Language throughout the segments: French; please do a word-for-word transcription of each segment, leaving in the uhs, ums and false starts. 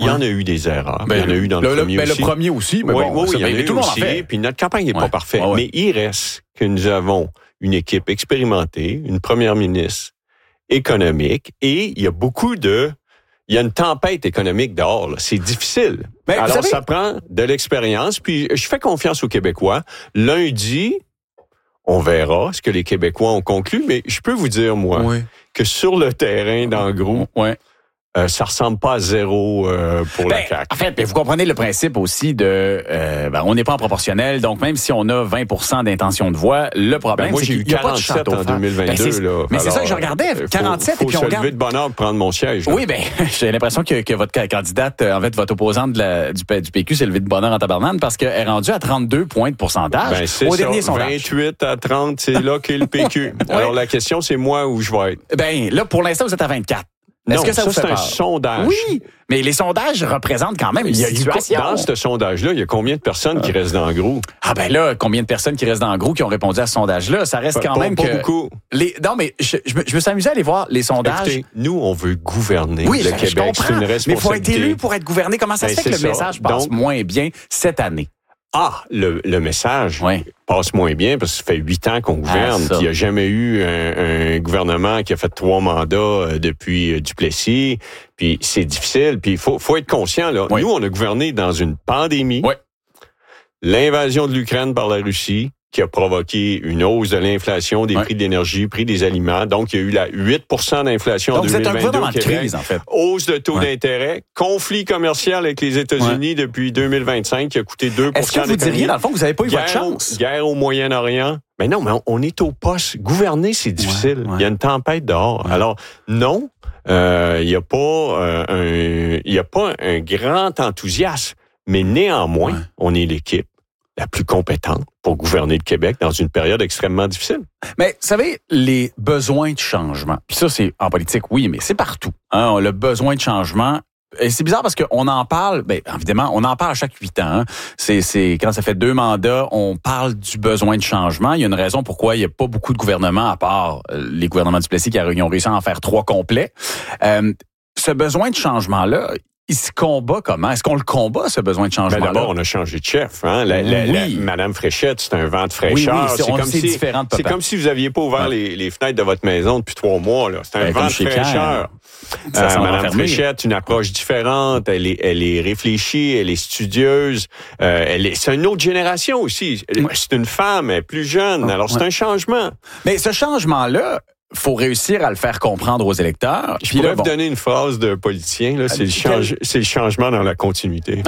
Il y en a eu des erreurs. Ben, il y en a eu dans le, le premier ben, aussi. Le premier aussi, mais oui, bon, oui, ça, il y en a mais eu tout le monde en aussi. fait. Puis notre campagne n'est ouais. pas parfaite. Ouais, ouais. Mais il reste que nous avons une équipe expérimentée, une première ministre économique, et il y a beaucoup de... Il y a une tempête économique dehors. Là. C'est difficile. Ben, Alors, savez... ça prend de l'expérience. Puis, je fais confiance aux Québécois. Lundi, on verra ce que les Québécois ont conclu. Mais je peux vous dire, moi, oui. que sur le terrain, dans le groupe, ouais. Euh, ça ressemble pas à zéro euh, pour ben, la C A Q. En fait, ben, vous comprenez le principe aussi de... Euh, ben, on n'est pas en proportionnel, donc même si on a vingt pour cent d'intention de voix, le problème, ben, moi, c'est qu'il n'y a pas de château en deux mille vingt-deux. Ben, là. Mais c'est ça que je regardais, quarante-sept, faut, faut et puis on se regarde... lever de bonne heure pour prendre mon siège. Là. Oui, ben j'ai l'impression que, que votre candidate, en fait, votre opposante de la, du, du P Q s'est levée de bonne heure en tabarnane parce qu'elle est rendue à trente-deux points de pourcentage ben, c'est au ça, dernier sondage. vingt-huit à trente, c'est là qu'est le P Q. ouais. Alors, la question, c'est moi où je vais être. Ben là, pour l'instant, vous êtes à vingt-quatre. Est-ce non, que ça, ça vous fait c'est peur? un sondage. Oui, mais les sondages représentent quand même une il y a, situation. Dans ce sondage-là, il y a combien de personnes qui restent dans le groupe? Ah ben là, combien de personnes qui restent dans le groupe qui ont répondu à ce sondage-là? Ça reste quand pas, même pas que... beaucoup. Les... Non, mais je, je, me, je me suis amusé à aller voir les sondages. Écoutez, nous, on veut gouverner oui, le je, Québec. Je c'est une responsabilité. Mais il faut être élu pour être gouverné. Comment ça ben, se fait que le ça. message passe Donc, moins bien cette année? Ah, le, le message oui. passe moins bien parce que ça fait huit ans qu'on gouverne. Ah, il n'y a jamais eu un, un gouvernement qui a fait trois mandats euh, depuis euh, Duplessis. Puis c'est difficile. Puis il faut, faut être conscient. Là. Oui. Nous, on a gouverné dans une pandémie. Oui. L'invasion de l'Ukraine par la Russie qui a provoqué une hausse de l'inflation des oui. prix de l'énergie, prix des aliments. Donc, il y a eu la huit pour cent d'inflation Donc, en deux mille vingt-deux au Québec. Crise, en fait. Hausse de taux oui. d'intérêt, conflit commercial avec les États-Unis oui. depuis deux mille vingt-cinq qui a coûté deux pour cent. Est-ce que vous diriez, dans le fond, que vous n'avez pas eu guerre, votre chance? Guerre au Moyen-Orient. Mais non, mais on, on est au poste. Gouverner, c'est difficile. Ouais, ouais. Il y a une tempête dehors. Ouais. Alors, non, euh, il n'y a pas euh, un, il y a pas un grand enthousiasme. Mais néanmoins, ouais. on est l'équipe la plus compétente pour gouverner le Québec dans une période extrêmement difficile. Mais, vous savez, les besoins de changement, puis ça, c'est en politique, oui, mais c'est partout. Hein, le besoin de changement, et c'est bizarre parce qu'on en parle, bien évidemment, on en parle à chaque huit ans. Hein. C'est, c'est quand ça fait deux mandats, on parle du besoin de changement. Il y a une raison pourquoi il n'y a pas beaucoup de gouvernements, à part les gouvernements du Duplessis qui ont réussi à en faire trois complets. Euh, ce besoin de changement-là, il se combat comment? Est-ce qu'on le combat, ce besoin de changement-là? Ben d'abord, on a changé de chef. Hein? La, la, oui. la, Madame Fréchette, c'est un vent de fraîcheur. Oui, oui, c'est, c'est, on comme si, différent de c'est comme si vous n'aviez pas ouvert ouais. les, les fenêtres de votre maison depuis trois mois. Là. C'est un ben, vent de fraîcheur. Euh, Madame enfermé. Fréchette, une approche différente. Elle est, elle est réfléchie, elle est studieuse. Euh, elle est, c'est une autre génération aussi. Elle, ouais. C'est une femme, elle est plus jeune. Alors, ouais. c'est un changement. Mais ce changement-là, faut réussir à le faire comprendre aux électeurs. Je pourrais là, bon. vous donner une phrase de politicien, là, c'est, le change, c'est le changement dans la continuité.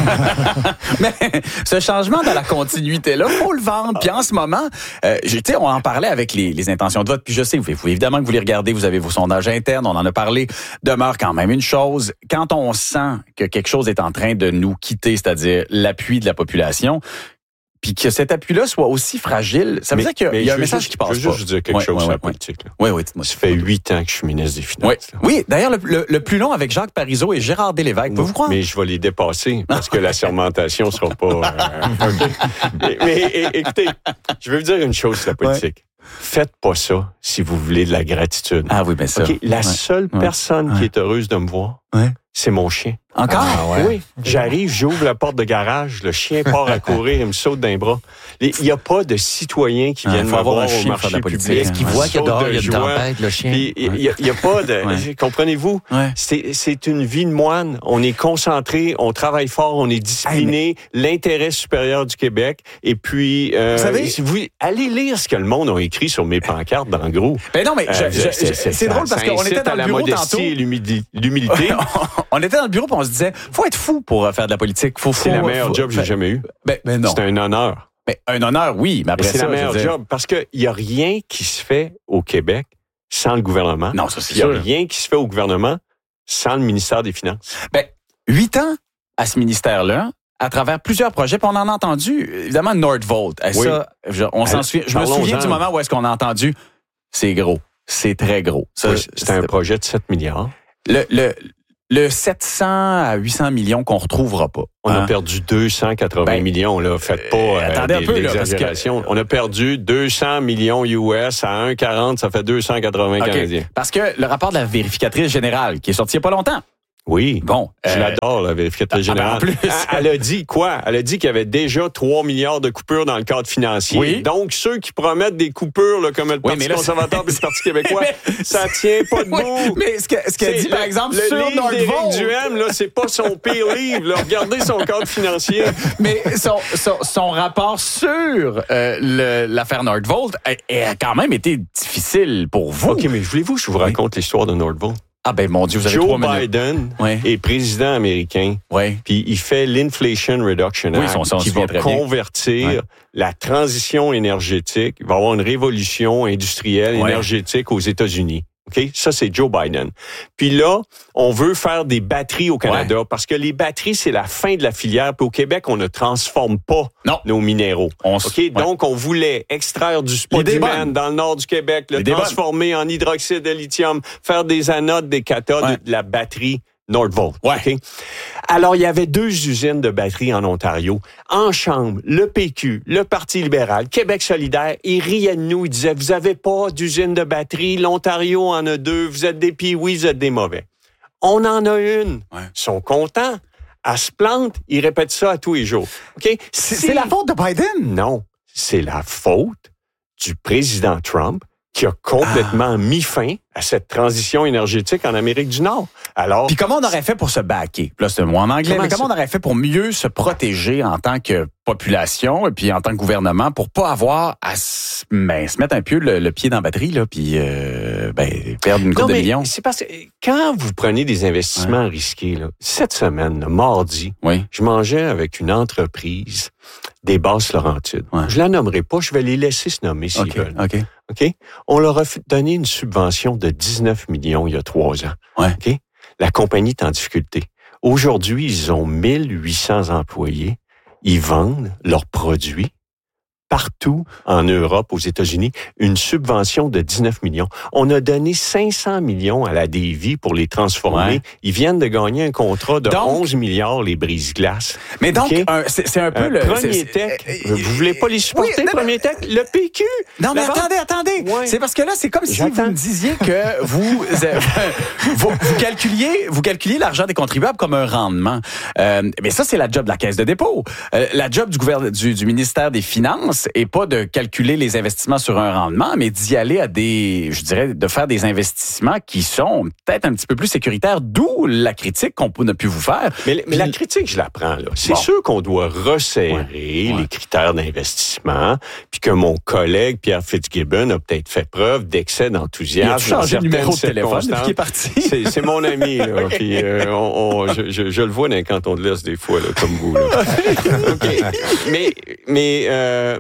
Mais ce changement dans la continuité-là, faut le vendre. Puis en ce moment, euh, tu sais, on en parlait avec les, les intentions de vote, puis je sais, vous, vous, évidemment que vous les regardez, vous avez vos sondages internes, on en a parlé, demeure quand même une chose. Quand on sent que quelque chose est en train de nous quitter, c'est-à-dire l'appui de la population, puis que cet appui-là soit aussi fragile, ça veut mais, dire qu'il y a un message juste, qui passe pas. Je veux juste vous dire quelque ouais, chose ouais, sur ouais, la politique. Là. Oui, oui, dites-moi. Ça fait huit ans que je suis ministre des Finances. Oui, oui d'ailleurs, le, le, le plus long avec Jacques Parizeau et Gérard Delévesque, pouvez-vous croire? Mais je vais les dépasser, parce que la sermentation sera pas... Euh, mais, mais et, écoutez, je vais vous dire une chose sur la politique. Ouais. Faites pas ça si vous voulez de la gratitude. Ah oui, bien sûr. Okay, la ouais. seule ouais. personne ouais. qui est heureuse de me voir, ouais. c'est mon chien. Encore? Ah, ouais. Oui. J'arrive, j'ouvre la porte de garage, le chien part à courir, il me saute d'un bras. Il n'y a pas de citoyens qui viennent ah, me voir au marché public. Est-ce qu'il voit qu'il y a dehors, il y a une tempête, le chien? Il n'y a, a pas de... Ouais. Comprenez-vous? Ouais. C'est, c'est une vie de moine. On est concentré, on travaille fort, on est discipliné, hey, mais... l'intérêt supérieur du Québec. Et puis, euh, vous savez, si vous allez lire ce que le monde a écrit sur mes pancartes dans le gros. Ben non, mais je, euh, je, c'est, c'est, c'est drôle parce qu'on était dans le bureau tantôt. Et l'humilité. l'humilité. On était dans le bureau et on se disait, faut être fou pour faire de la politique. Faut, c'est faut, la meilleure faut, job que j'ai jamais eu. Ben, ben non. C'est un honneur. Ben, un honneur, oui, mais après mais c'est ça, la meilleure job parce qu'il n'y a rien qui se fait au Québec sans le gouvernement. Non, ça c'est sûr. Il n'y a rien qui se fait au gouvernement sans le ministère des Finances. Ben, huit ans à ce ministère-là, à travers plusieurs projets, puis on en a entendu, évidemment, Nordvolt. Et oui. Ça, je, on s'en souvient, je me souviens du moment où est-ce qu'on a entendu, c'est gros, c'est très gros. Ça, oui, c'était c'est un projet de sept milliards. Le, le, le sept cents à huit cents millions qu'on retrouvera pas. On hein? a perdu deux cent quatre-vingts ben, millions, là. Faites pas euh, attendez des, un peu, l'exagération. Là, que... On a perdu deux cents millions U S à un virgule quarante, ça fait deux cent quatre-vingts okay. Canadiens. Parce que le rapport de la vérificatrice générale, qui est sorti il y a pas longtemps, Oui. Bon. Je euh, l'adore, la vérificatrice générale. En plus. Elle, elle a dit quoi? Elle a dit qu'il y avait déjà trois milliards de coupures dans le cadre financier. Oui. Donc, ceux qui promettent des coupures, là, comme le Parti mais là, conservateur et le Parti québécois, ça tient pas debout. Oui, mais ce qu'elle ce qu'elle dit, C'est par le- exemple, le sur livre d'Éric Nordvolt. Duhem, là, c'est pas son pire livre. Là. Regardez son cadre financier. Mais son, son, son rapport sur euh, le- l'affaire Nordvolt a, a quand même été difficile pour vous. OK, mais voulez-vous que je vous raconte l'histoire de Nordvolt? Ah ben mon Dieu, vous avez Joe trois minutes. Biden Ouais. est président américain. Oui. Puis il fait l'Inflation Reduction Oui, Act on s'en qui souvient va très bien. convertir Ouais. la transition énergétique. Il va y avoir une révolution industrielle Ouais. énergétique aux États-Unis. OK? Ça, c'est Joe Biden. Puis là, on veut faire des batteries au Canada Ouais. parce que les batteries, c'est la fin de la filière. Puis au Québec, on ne transforme pas Non. nos minéraux. On s- OK? ouais. Donc, on voulait extraire du L'idée est spodumène bonne. dans le nord du Québec, le L'idée est bonne. transformer en hydroxyde de lithium, faire des anodes, des cathodes, Ouais. de la batterie Nordvolt. Ouais. OK? Alors, il y avait deux usines de batteries en Ontario. En chambre, le P Q, le Parti libéral, Québec solidaire, ils riaient de nous. Ils disaient, vous avez pas d'usine de batterie, l'Ontario en a deux, vous êtes des pis-oui, vous êtes des mauvais. On en a une. Ouais. Ils sont contents. Elle se plante, ils répètent ça à tous les jours. OK? C'est Si- c'est la faute de Biden. Non, c'est la faute du président Trump qui a complètement mis fin à cette transition énergétique en Amérique du Nord. Alors, Puis comment on aurait fait pour se backer? Là, c'est un mot en anglais, Comment mais comment ça? on aurait fait pour mieux se protéger en tant que population et puis en tant que gouvernement pour pas avoir à se, ben, se mettre un peu le, le pied dans la batterie, là, puis euh, ben, perdre une non, couple de mais millions? c'est parce que quand vous prenez des investissements risqués, là, cette semaine, là, mardi, Oui. je mangeais avec une entreprise des Basses-Laurentides. Ouais. Je la nommerai pas, je vais les laisser se nommer s'ils OK. veulent. OK. OK? On leur a fait- donné une subvention de dix-neuf millions il y a trois ans. Ouais. OK? La compagnie est en difficulté. Aujourd'hui, ils ont mille huit cents employés. Ils vendent leurs produits partout en Europe, aux États-Unis, une subvention de dix-neuf millions. On a donné cinq cents millions à la Davy pour les transformer. Ouais. Ils viennent de gagner un contrat de Donc- onze milliards, les brise-glaces. Mais donc, OK? un- c'est c'est un peu Euh, le... Premier c'est- Tech, c'est- vous voulez pas les supporter, Oui, non, Premier Tech? Le P Q! Non, mais La attendez, attendez. Ouais. C'est parce que là, c'est comme si J'attends. vous me disiez que vous, euh, vous, vous calculiez, vous calculiez l'argent des contribuables comme un rendement. Euh, mais ça, c'est la job de la Caisse de dépôt. Euh, la job du, gouvernement, du, du ministère des Finances est pas de calculer les investissements sur un rendement, mais d'y aller à des, je dirais, de faire des investissements qui sont peut-être un petit peu plus sécuritaires, d'où la critique qu'on a pu vous faire. Mais, mais la Puis- critique, je la prends, là. C'est Bon. sûr qu'on doit resserrer Ouais. Ouais. les critères d'investissement, puis que mon collègue Pierre Fitzgibbon a peut-être fait preuve d'excès Il a d'enthousiasme. changé dans de numéro de certaines téléphone depuis qu'il est circonstances. parti. C'est, c'est mon ami, là. Puis, euh, on, on- je, je, je le vois dans les cantons de l'Est des fois, là, comme vous, là. OK. Mais, mais euh,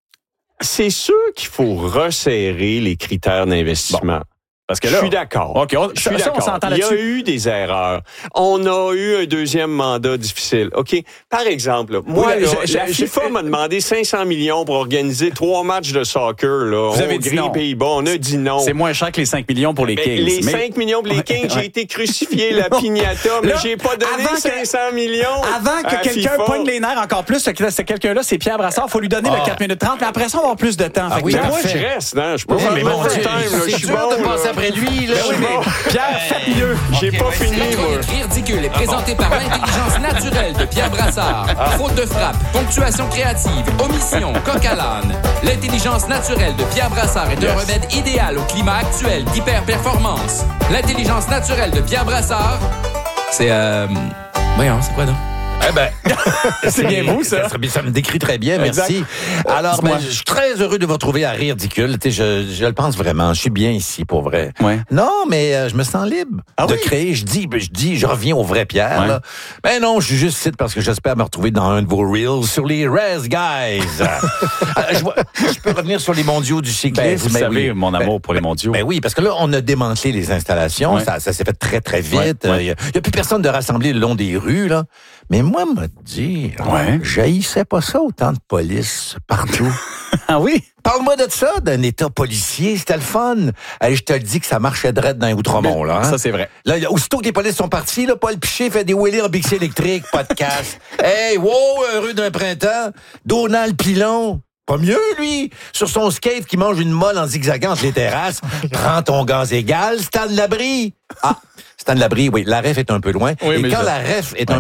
c'est sûr qu'il faut resserrer les critères d'investissement. Parce que Je là, suis d'accord. OK, on, Je suis ça, ça, on d'accord. s'entend Il y a là-dessus. eu des erreurs. On a eu un deuxième mandat difficile. OK? Par exemple, là, moi, Oui, là, je- je- la je- FIFA m'a demandé cinq cents millions pour organiser trois matchs de soccer, là. Vous avez Hongrie, dit non. Pays-Bas. On a dit non. C'est moins cher que les cinq millions pour les Mais Kings. les mais- cinq millions pour les Kings, j'ai Ouais. été crucifié, la piñata, mais Là, j'ai pas donné avant que- cinq cents millions. Avant que à quelqu'un FIFA. pogne les nerfs encore plus, ce, ce quelqu'un-là, c'est Pierre Brassard. Il faut lui donner Ah. le quatre minutes trente, mais après ça, on va avoir plus de temps. Fait que oui, Pierre, Mais moi, parfait. je reste, hein. Je peux Oui, faire mais mon mon Dieu, time, là. Je c'est suis dur bon, de là. passer après lui, là. Ben oui, mais- Pierre, faites mieux. J'ai pas fini, La moi. chronique Ridicule est présentée par l'intelligence naturelle de Pierre Brassard. Faute de frappe, ponctuation créative, omission, coq à l'âne. L'intelligence naturelle de Pierre Brassard est un Yes. remède idéal au climat actuel d'hyperperformance. L'intelligence naturelle de Pierre Brassard, c'est euh... Voyons, c'est quoi donc? Eh ben, C'est bien vous, ça. Ça, ça me décrit très bien, Exact. merci. Alors, Dis-moi. ben, je suis très heureux de vous retrouver à Rire Ridicule. Tu sais, je, je le pense vraiment. Je suis bien ici, pour vrai. Ouais. Non, mais euh, je me sens libre Ah de oui? créer. Je dis, ben, je dis, je reviens au vrai Pierre. Ouais. Là. Ben non, je suis juste ici parce que j'espère me retrouver dans un de vos reels sur les Res Guys. Euh, je, vois- je peux revenir sur les mondiaux du cyclisme. Ben, vous Ben savez, oui. mon amour Ben, pour les mondiaux. Ben oui, parce que là, on a démantelé les installations. Ouais. Ça, ça s'est fait très, très vite. Ouais, Il ouais. n'y a, y a plus personne de rassemblé le long des rues, là. Mais moi, me dire, Ouais. j'haïssais pas ça, autant de police partout. Ah oui? Parle-moi de ça, d'un état policier. C'était le fun. Allez, je te le dis que ça marchait drette dans les Outremont, là. Hein? Ça, c'est vrai. Là, y a- aussitôt que les polices sont partis, là, Paul Piché fait des wheelies en bixi électrique, podcast. Hey, wow, heureux d'un printemps. Donald Pilon. Pas mieux, lui. Sur son skate qui mange une molle en zigzagant entre les terrasses. Prends ton gaz égal, Stan Labrie. Ah, Stan Labrie, oui, la ref est un peu loin. Oui, Et mais quand je... la ref est ouais. un